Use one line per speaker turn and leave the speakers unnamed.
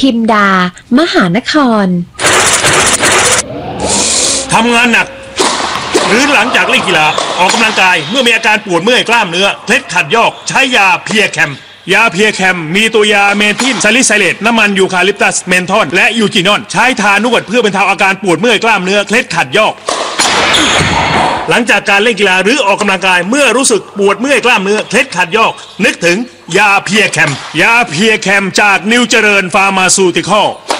พิมดามหานคร
ทำงานหนักหรือหลังจากเล่นกีฬาออกกำลังกายเมื่อมีอาการปวดเมื่อยกล้ามเนื้อเคล็ดขัดยอกใช้ยาเพียแคมยาเพียแคมมีตัวยาเมทิลซาลิไซเลตน้ำมันยูคาลิปตัสเมนทอนและยูจินอนใช้ทานวดเพื่อบรรเทาอาการปวดเมื่อยกล้ามเนื้อเคล็ดขัดยอกหลังจากการเล่นกีฬาหรือออกกำลังกายเมื่อรู้สึกปวดเมื่อยกล้ามเนื้อเคล็ดขัดยอกนึกถึงยาเพียแคมยาเพียแคมจากนิวเจริญฟาร์มาซูติคอล